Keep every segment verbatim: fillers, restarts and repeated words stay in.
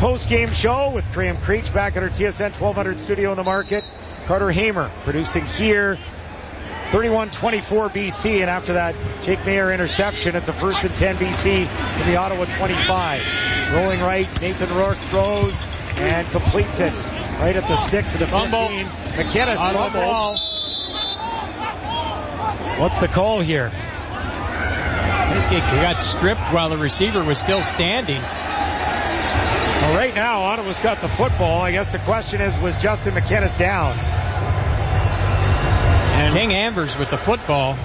post-game show with Graham Creech back at our T S N twelve hundred studio in the market. Carter Hamer producing here. thirty-one twenty-four B C, and after that Jake Mayer interception, it's a first and ten B C in the Ottawa twenty-five. Rolling right, Nathan Rourke throws and completes it right at the sticks of the fifteen. McKinnis fumbles. What's the call here? I think he got stripped while the receiver was still standing. Well, right now, Ottawa's got the football. I guess the question is, was Justin McKinnis down? And King Ambers with the football.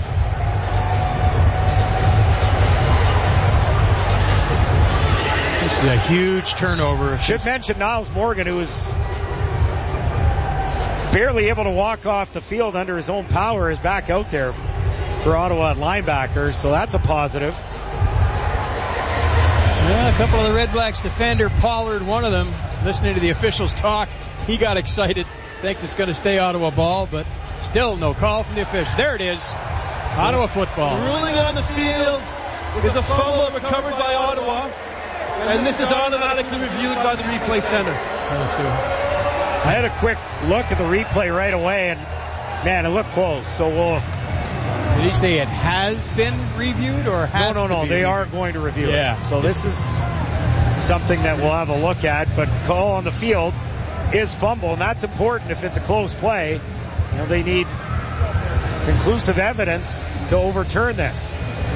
This is a huge turnover. Should mention Niles Morgan, who was barely able to walk off the field under his own power, is back out there for Ottawa at linebacker, so that's a positive. Yeah, a couple of the Red Blacks defender, Pollard, one of them, listening to the officials talk, he got excited, thinks it's going to stay Ottawa ball, but still no call from the officials. There it is, Ottawa football. Ruling on the field is a fumble recovered by Ottawa, and this is automatically reviewed by the replay center. I had a quick look at the replay right away, and man, it looked close, so we'll... Did he say it has been reviewed or has No, no, no. to be They reviewed? are going to review yeah. it. So this is something that we'll have a look at. But call on the field is fumble, and that's important if it's a close play. You know, they need conclusive evidence to overturn this.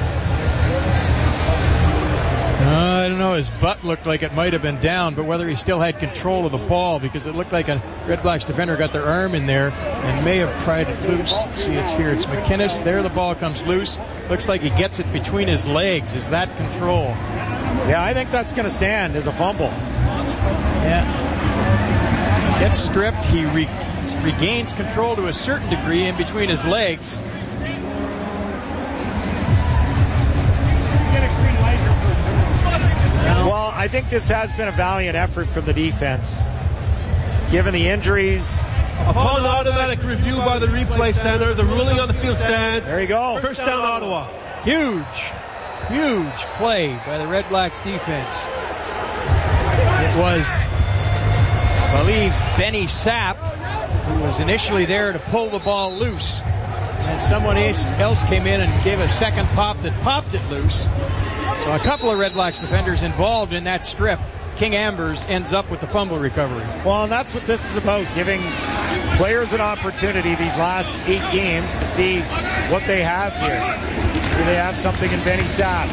Uh, I don't know. His butt looked like it might have been down, but whether he still had control of the ball, because it looked like a Red Blacks defender got their arm in there and may have pried it loose. Let's see, it's here. It's McKinnis. There the ball comes loose. Looks like he gets it between his legs. Is that control? Yeah, I think that's going to stand as a fumble. Yeah. Gets stripped. He re- regains control to a certain degree in between his legs. Well, I think this has been a valiant effort from the defense. Given the injuries. Upon automatic review by the replay center, the ruling on the field stands. There you go. First down, Ottawa. Huge, huge play by the Red Blacks defense. It was, I believe, Benny Sapp, who was initially there to pull the ball loose. And someone else came in and gave a second pop that popped it loose. So a couple of Red Blacks defenders involved in that strip. King Ambers ends up with the fumble recovery. Well, and that's what this is about, giving players an opportunity these last eight games to see what they have here. Do they have something in Benny Sapp?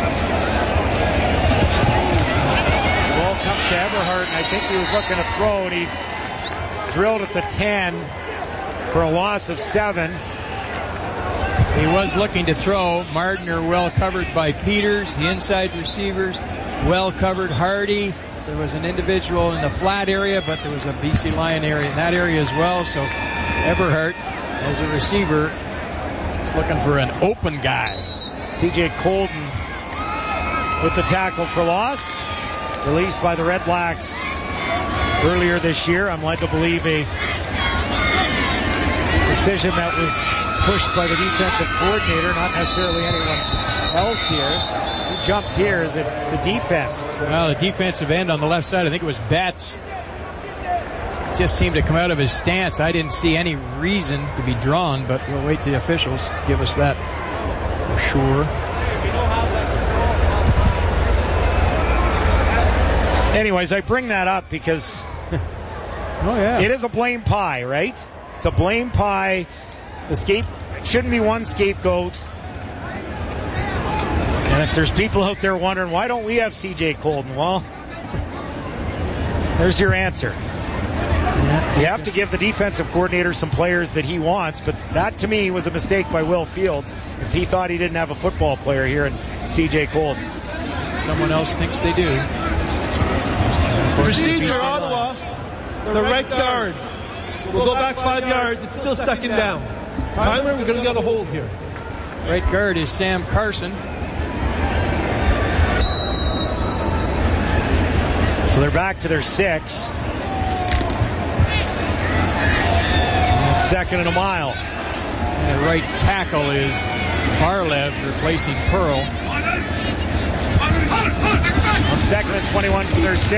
The ball comes to Everhart, and I think he was looking to throw, and he's drilled at the ten for a loss of seven. He was looking to throw. Mardner well covered by Peters. The inside receivers well covered. Hardy. There was an individual in the flat area, but there was a B C Lion area in that area as well. So Everhart, as a receiver, is looking for an open guy. C J Colden with the tackle for loss. Released by the Red Blacks earlier this year. I'm led to believe a decision that was pushed by the defensive coordinator, not necessarily anyone else here. Who jumped here is it the defense? Well, the defensive end on the left side, I think it was Betts. It just seemed to come out of his stance. I didn't see any reason to be drawn, but we'll wait for the officials to give us that for sure. Anyways, I bring that up because oh, yeah. It is a blame pie, right? It's a blame pie. The scape shouldn't be one scapegoat. And if there's people out there wondering, why don't we have C J Colden? Well, there's your answer. You have to give the defensive coordinator some players that he wants, but that to me was a mistake by Will Fields if he thought he didn't have a football player here in C J Colden. Someone else thinks they do. Procedure, Ottawa. The right guard. We'll go back five yards. It's still second down. Tyler, we're going to get a hold here. Right guard is Sam Carson. So they're back to their six. And it's second and a mile. And the right tackle is Barlev replacing Pearl. On second and twenty-one from their six.